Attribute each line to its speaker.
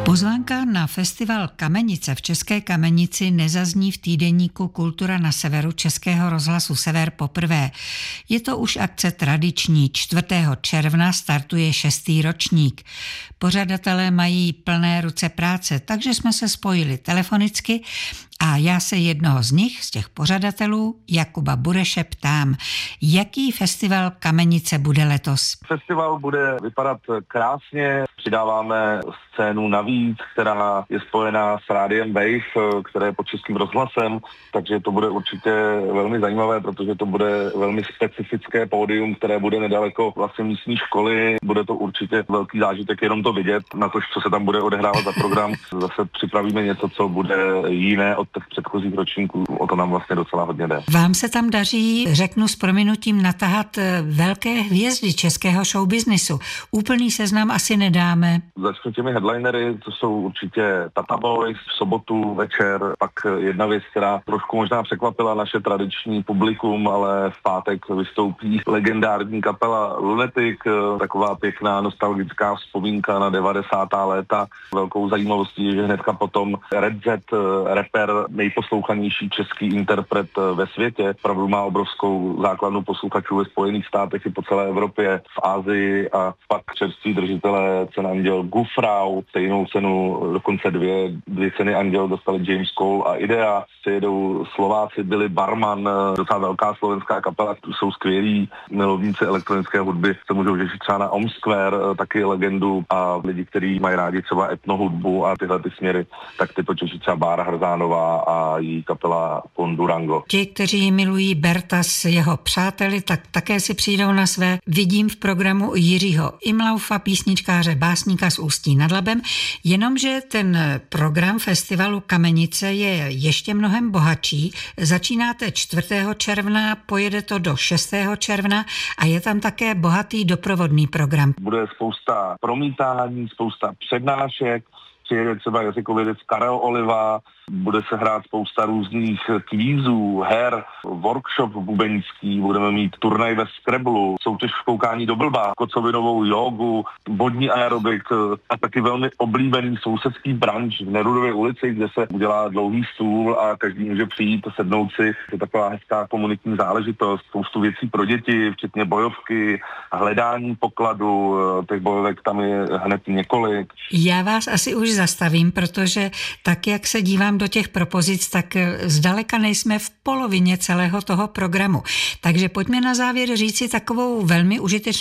Speaker 1: Pozvánka na festival Kamenice v České Kamenici nezazní v týdeníku Kultura na severu Českého rozhlasu Sever poprvé. Je to už akce tradiční. 4. června startuje 6. ročník. Pořadatelé mají plné ruce práce, takže jsme se spojili telefonicky a já se jednoho z nich, z těch pořadatelů, Jakuba Bureše, ptám, jaký festival Kamenice bude letos?
Speaker 2: Festival bude vypadat krásně, přidáváme scénu navíc, která je spojená s rádiem Wave, které je pod Českým rozhlasem, takže to bude určitě velmi zajímavé, protože to bude velmi specifické pódium, které bude nedaleko vlastně místní školy. Bude to určitě velký zážitek jenom to vidět, na to, co se tam bude odehrávat za program. Zase připravíme něco, co bude jiné od těch předchozích ročníků, o to nám vlastně docela hodně jde.
Speaker 1: Vám se tam daří, řeknu s prominutím, natahat velké hvězdy českého showbiznisu. Úplný seznam asi nedáme.
Speaker 2: Začnu těmi headlinery, to jsou určitě Tata Boys v sobotu večer, pak jedna věc, která trošku možná překvapila naše tradiční publikum, ale v pátek vystoupí legendární kapela Lunatic, taková pěkná nostalgická vzpomínka na 90. léta. Velkou zajímavostí je, že hnedka potom Red Z, rapper, nejposlouchanější český interpret ve světě, opravdu má obrovskou základnu posluchačů ve Spojených státech i po celé Evropě, v Asii, a pak čerství držitelé cen Anděl Gufrau, stejnou cenu, dokonce dvě ceny Anděl dostali James Cole a Idea. Přijedou Slováci, Billy Barman, docela velká slovenská kapela, jsou skvělí milovníci elektronické hudby, se můžou těšit třeba na Om Square, taky legendu, a lidi, kteří mají rádi třeba etnohudbu a tyhle ty směry, tak ty potěší třeba Bára Hrzánová a její kapela Pondurango.
Speaker 1: Ti, kteří milují Berta s jeho přáteli, tak také si přijdou na své. Vidím v programu Jiřího Imlaufa, písničkáře, básníka z Ústí nad Labem, jenomže ten program festivalu Kamenice je ještě mnohem bohatší. Začínáte 4. června, pojede to do 6. června a je tam také bohatý doprovodný program.
Speaker 2: Bude spousta promítání, spousta přednášek, přijede třeba jazykovědec Karel Oliva, bude se hrát spousta různých kvízů, her, workshop bubeňský, budeme mít turnaj ve Scrabble, soutěž v koukání do blba, kocovinovou jogu, vodní aerobik a taky velmi oblíbený sousedský branč v Nerudově ulici, kde se udělá dlouhý stůl a každý může přijít a sednout si. Je taková hezká komunitní záležitost, spoustu věcí pro děti, včetně bojovky, hledání pokladu, těch bojovek tam je hned několik.
Speaker 1: Já vás asi už zastavím, protože tak, jak se dívám do těch propozic, tak zdaleka nejsme v polovině celého toho programu. Takže pojďme na závěr říci takovou velmi užitečnou